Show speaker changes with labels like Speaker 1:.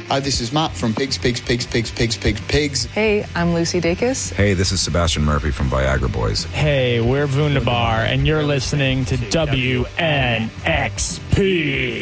Speaker 1: Hi, this is Matt from Pigs.
Speaker 2: Hey, I'm Lucy Dacus.
Speaker 3: Hey, this is Sebastian Murphy from Viagra Boys.
Speaker 4: Hey, we're Wunderbar, and you're listening to WNXP.